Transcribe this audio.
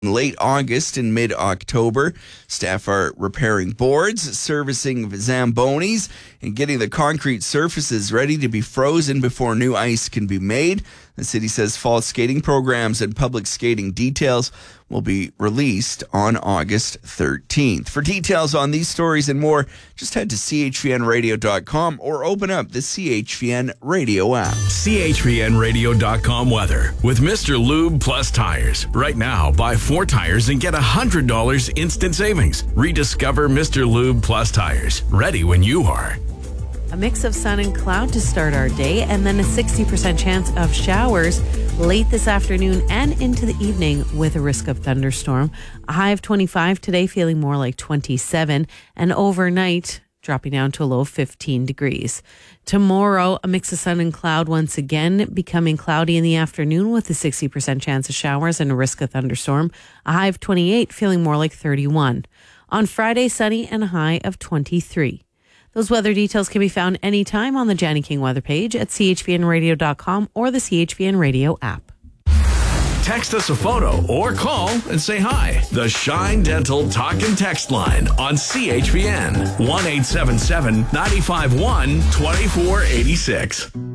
In late August and mid-October, staff are repairing boards, servicing Zambonis, and getting the concrete surfaces ready to be frozen before new ice can be made. The city says fall skating programs and public skating details will be released on August 13th. For details on these stories and more, just head to chvnradio.com or open up the CHVN Radio app. chvnradio.com weather with Mr. Lube Plus Tires. Right now, buy 4 tires and get $100 instant savings. Rediscover Mr. Lube Plus Tires. Ready when you are. A mix of sun and cloud to start our day, and then a 60% chance of showers late this afternoon and into the evening with a risk of thunderstorm. A high of 25 today, feeling more like 27, and overnight dropping down to a low of 15 degrees. Tomorrow, a mix of sun and cloud once again, becoming cloudy in the afternoon with a 60% chance of showers and a risk of thunderstorm. A high of 28, feeling more like 31. On Friday, sunny and a high of 23. Those weather details can be found anytime on the Janny King weather page at chvnradio.com or the CHVN Radio app. Text us a photo or call and say hi. The Shine Dental Talk and Text line on CHVN 1-877-951-2486.